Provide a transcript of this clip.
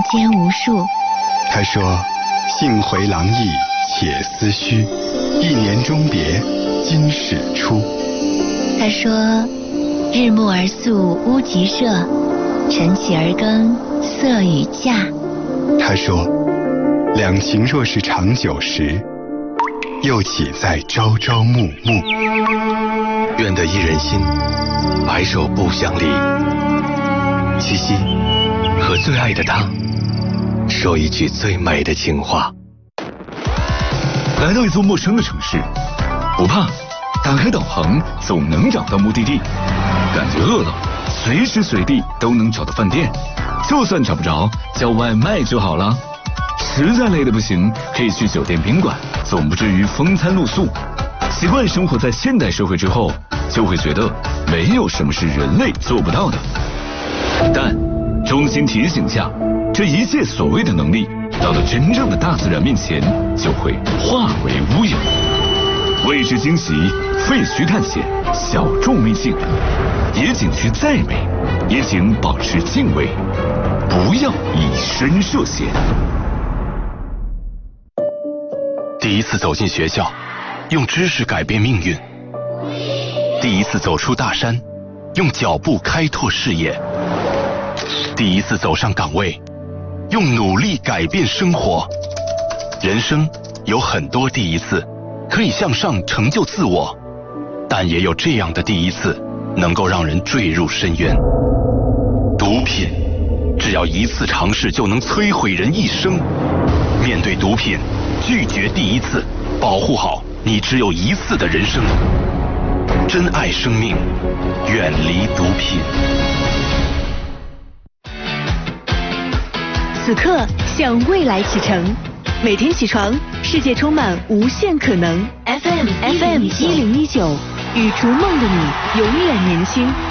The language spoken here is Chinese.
间无数。 他说：幸回廊意且思绪，一年终别今始出。 他说：日暮而宿屋脊舍，晨起而更色与驾。 他说：两情若是长久时，又岂在朝朝暮暮。 愿得一人心，白首不相离。七夕，和最爱的他说一句最美的情话。 来到一座陌生的城市，不怕，打开导航总能找到目的地。感觉饿了，随时随地都能找到饭店，就算找不着，叫外卖就好了。实在累得不行，可以去酒店宾馆，总不至于风餐露宿。习惯生活在现代社会之后，就会觉得没有什么是人类做不到的。但衷心提醒下，这一切所谓的能力，到了真正的大自然面前，就会化为乌有。未知惊喜，废墟探险，小众秘境，野景区再美，也请保持敬畏，不要以身涉险。 第一次走进学校，用知识改变命运；第一次走出大山，用脚步开拓视野；第一次走上岗位，用努力改变生活。人生有很多第一次，可以向上成就自我，但也有这样的第一次，能够让人坠入深渊。毒品，只要一次尝试就能摧毁人一生。面对毒品，拒绝第一次，保护好你只有一次的人生。珍爱生命，远离毒品。 此刻向未来启程，每天起床，世界充满无限可能。FM 1019，与逐梦的你永远年轻。